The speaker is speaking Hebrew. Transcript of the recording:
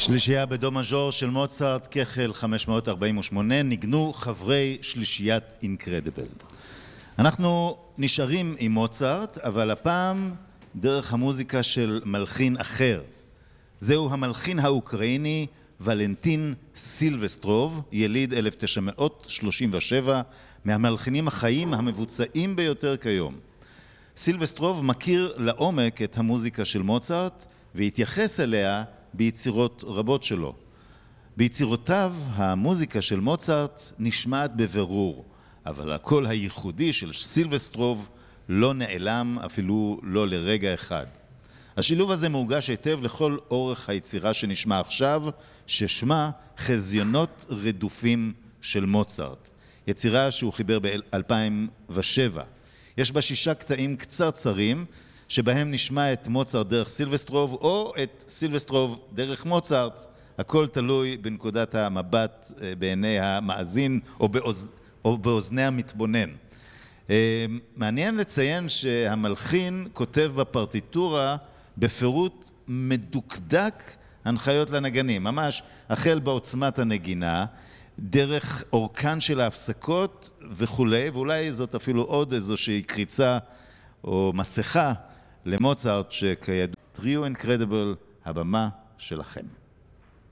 שלישייה בדו מז'ור של מוצרט, כחל 548, ניגנו חברי שלישיית אינקרדיבל. אנחנו נשארים עם מוצרט, אבל הפעם דרך המוזיקה של מלחין אחר. זהו המלחין האוקראיני ולנטין סילבסטרוב, יליד 1937, מהמלחינים החיים המבוצעים ביותר כיום. סילבסטרוב מכיר לעומק את המוזיקה של מוצרט והתייחס אליה ביצירות רבות שלו. ביצירותיו המוזיקה של מוצרט נשמעת בבירור, אבל הקול הייחודי של סילבסטרוב לא נעלם אפילו לא לרגע אחד. השילוב הזה מורגש היטב לכל אורך היצירה שנשמע עכשיו, ששמה חזיונות רדופים של מוצרט. יצירה שהוא חיבר ב-2007. יש בה 6 קטעים קצרצרים, שבהם נשמע את מוצרט דרך סילבסטרוב, או את סילבסטרוב דרך מוצרט. הכל תלוי בנקודת המבט בעיני המאזין, או באוזני המתבונן. מעניין לציין שהמלחין כותב בפרטיטורה בפירוט מדוקדק הנחיות לנגנים, ממש החל בעוצמת הנגינה, דרך אורכן של ההפסקות וכו', ואולי זאת אפילו עוד איזושהי קריצה או מסכה למוצרט שכידוע טריו אינקרדיבל, הבמה שלכם.